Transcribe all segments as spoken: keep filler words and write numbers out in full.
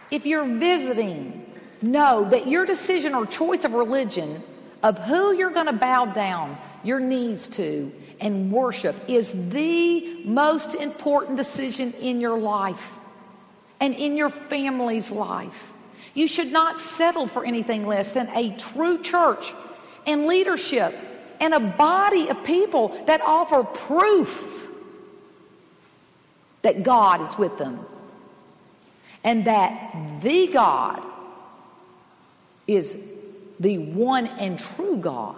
If you're visiting, know that your decision or choice of religion, of who you're going to bow down your knees to and worship, is the most important decision in your life and in your family's life. You should not settle for anything less than a true church and leadership and a body of people that offer proof that God is with them and that the God is the one and true God.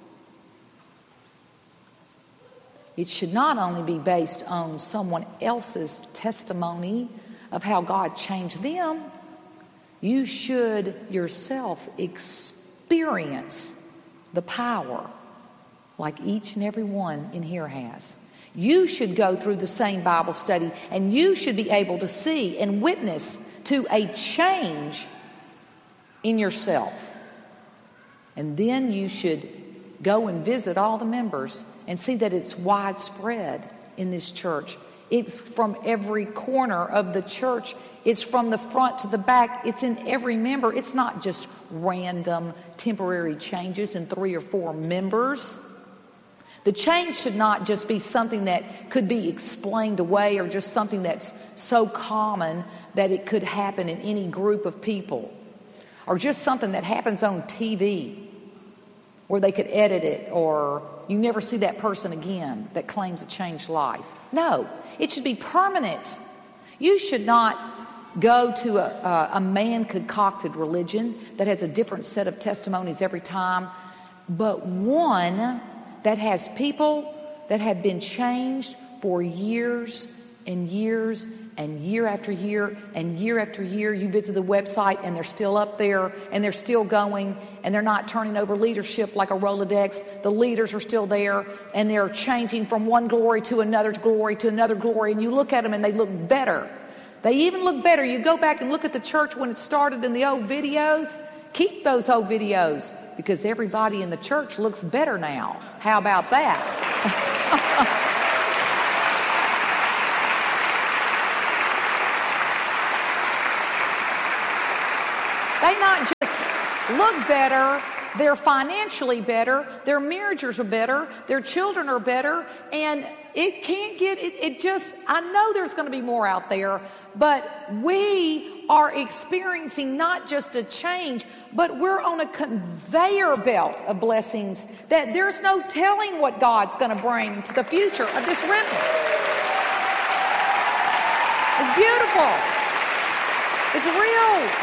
It should not only be based on someone else's testimony of how God changed them. You should yourself experience the power like each and every one in here has. You should go through the same Bible study, and you should be able to see and witness to a change in yourself. And then you should go and visit all the members and see that it's widespread in this church. It's from every corner of the church. It's from the front to the back. It's in every member. It's not just random temporary changes in three or four members. The change should not just be something that could be explained away or just something that's so common that it could happen in any group of people, or just something that happens on T V where they could edit it, or you never see that person again that claims a changed life. No, it should be permanent. You should not go to a, a, a man-concocted religion that has a different set of testimonies every time, but one that has people that have been changed for years and years and year after year and year after year. You visit the website and they're still up there and they're still going and they're not turning over leadership like a Rolodex. The leaders are still there and they're changing from one glory to another glory to another glory, and you look at them and they look better. They even look better. You go back and look at the church when it started in the old videos. Keep those old videos because everybody in the church looks better now. How about that? They not just look better, they're financially better, their marriages are better, their children are better, and it can't get, it, it just, I know there's going to be more out there, but we are experiencing not just a change, but we're on a conveyor belt of blessings that there's no telling what God's going to bring to the future of this remnant. It's beautiful. It's real.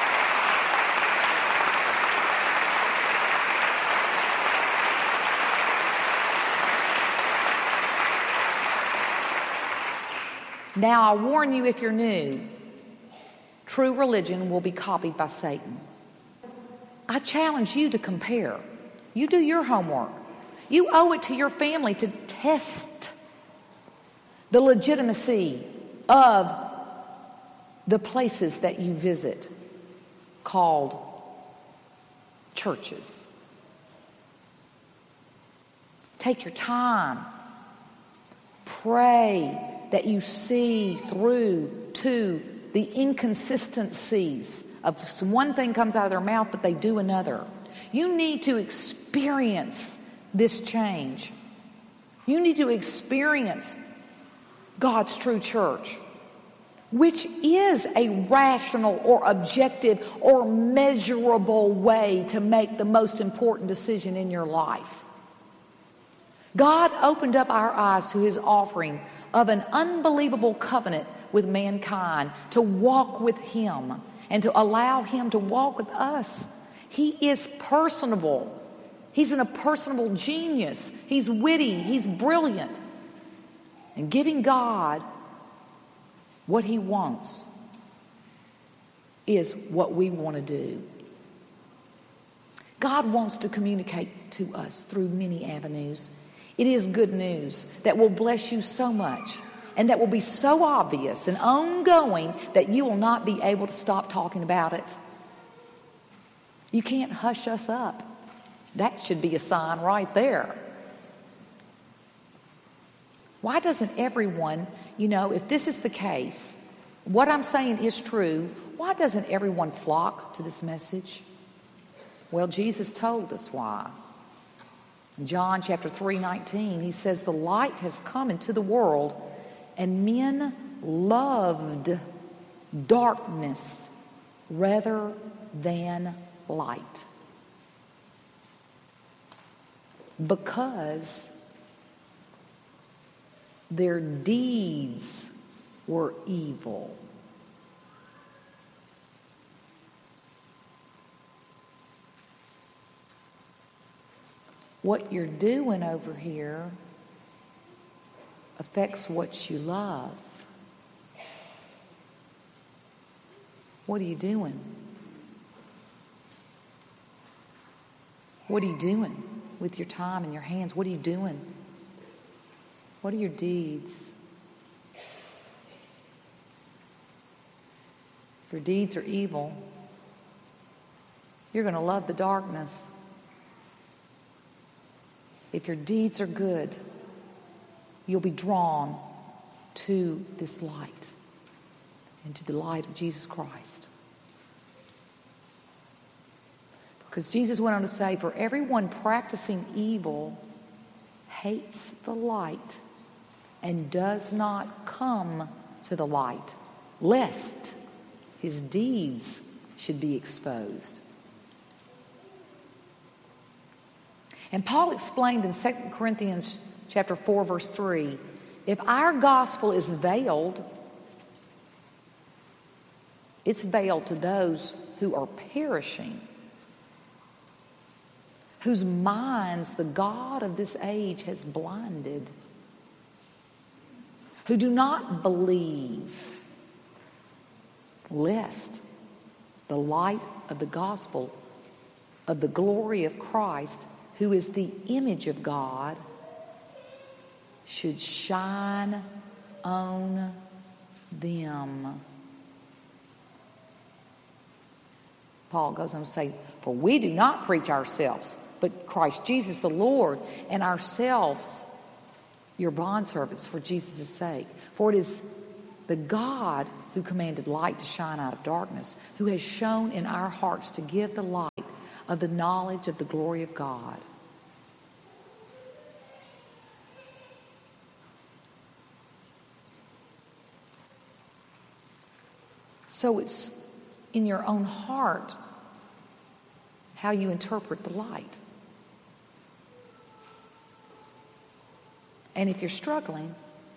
Now, I warn you, if you're new, true religion will be copied by Satan. I challenge you to compare. You do your homework. You owe it to your family to test the legitimacy of the places that you visit called churches. Take your time. Pray that you see through to the inconsistencies of one thing comes out of their mouth, but they do another. You need to experience this change. You need to experience God's true church, which is a rational or objective or measurable way to make the most important decision in your life. God opened up our eyes to his offering of an unbelievable covenant with mankind to walk with him and to allow him to walk with us. He is personable. He's a personable genius. He's witty. He's brilliant. And giving God what he wants is what we want to do. God wants to communicate to us through many avenues. It is good news that will bless you so much and that will be so obvious and ongoing that you will not be able to stop talking about it. You can't hush us up. That should be a sign right there. Why doesn't everyone, you know, if this is the case, what I'm saying is true, why doesn't everyone flock to this message? Well, Jesus told us why. In John chapter three nineteen, he says, the light has come into the world, and men loved darkness rather than light, because their deeds were evil. What you're doing over here affects what you love. What are you doing? What are you doing with your time and your hands? What are you doing? What are your deeds? If your deeds are evil, you're going to love the darkness. If your deeds are good, you'll be drawn to this light and to the light of Jesus Christ. Because Jesus went on to say, for everyone practicing evil hates the light and does not come to the light, lest his deeds should be exposed. And Paul explained in Second Corinthians chapter four, verse three, if our gospel is veiled, it's veiled to those who are perishing, whose minds the God of this age has blinded, who do not believe, lest the light of the gospel of the glory of Christ, who is the image of God, should shine on them. Paul goes on to say, for we do not preach ourselves, but Christ Jesus the Lord, and ourselves your bondservants for Jesus' sake. For it is the God who commanded light to shine out of darkness, who has shown in our hearts to give the light of the knowledge of the glory of God. So it's in your own heart how you interpret the light. And if you're struggling,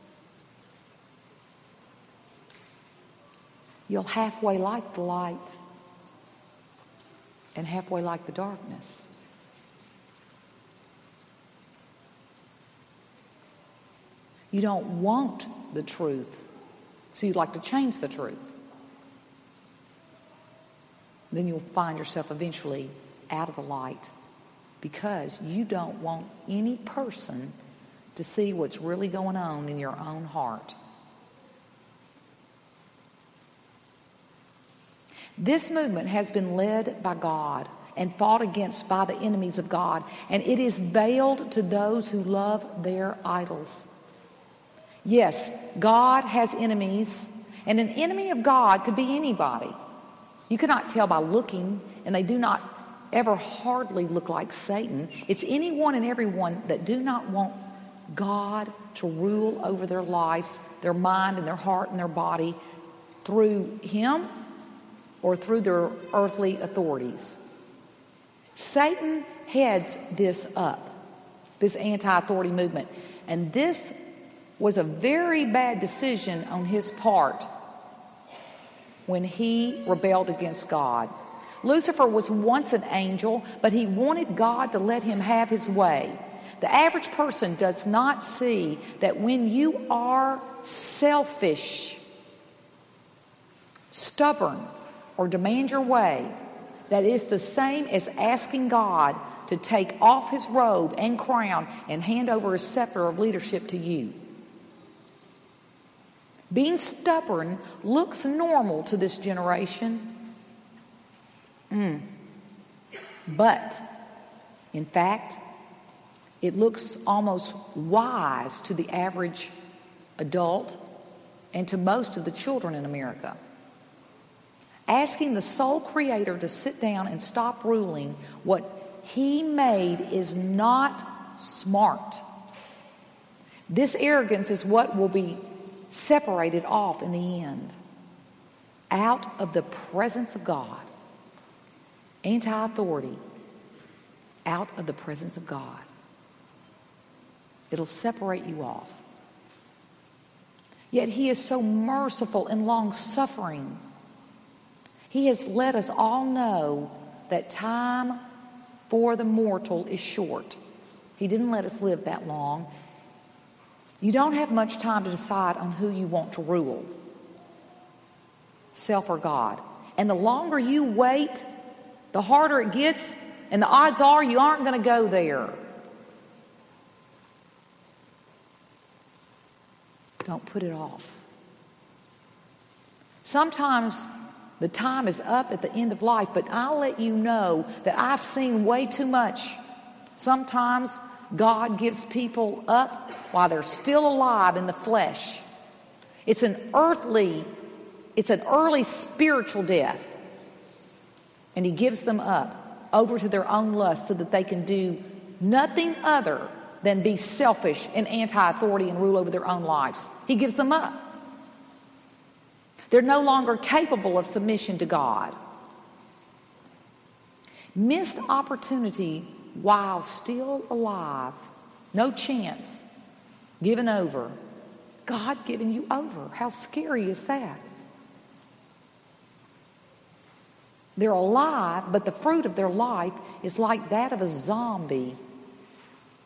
you'll halfway like the light and halfway like the darkness. You don't want the truth, so you'd like to change the truth. Then you'll find yourself eventually out of the light because you don't want any person to see what's really going on in your own heart. This movement has been led by God and fought against by the enemies of God, and it is veiled to those who love their idols. Yes, God has enemies, and an enemy of God could be anybody. You cannot tell by looking, and they do not ever hardly look like Satan. It's anyone and everyone that do not want God to rule over their lives, their mind and their heart and their body through him or through their earthly authorities. Satan heads this up, this anti-authority movement. And this was a very bad decision on his part when he rebelled against God. Lucifer was once an angel, but he wanted God to let him have his way. The average person does not see that when you are selfish, stubborn, or demand your way, that is the same as asking God to take off his robe and crown and hand over his scepter of leadership to you. Being stubborn looks normal to this generation. Mm. But, in fact, it looks almost wise to the average adult and to most of the children in America. Asking the sole Creator to sit down and stop ruling what He made is not smart. This arrogance is what will be separated off in the end. Out of the presence of God. Anti-authority. Out of the presence of God. It'll separate you off. Yet He is so merciful and long-suffering. He has let us all know that time for the mortal is short. He didn't let us live that long. You don't have much time to decide on who you want to rule, self or God. And the longer you wait, the harder it gets, and the odds are you aren't going to go there. Don't put it off. Sometimes the time is up at the end of life, but I'll let you know that I've seen way too much. Sometimes God gives people up while they're still alive in the flesh. It's an earthly, it's an early spiritual death. And He gives them up over to their own lust so that they can do nothing other than be selfish and anti-authority and rule over their own lives. He gives them up. They're no longer capable of submission to God. Missed opportunity while still alive. No chance. Given over. God giving you over. How scary is that? They're alive, but the fruit of their life is like that of a zombie.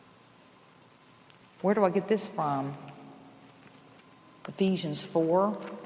Where do I get this from? Ephesians four.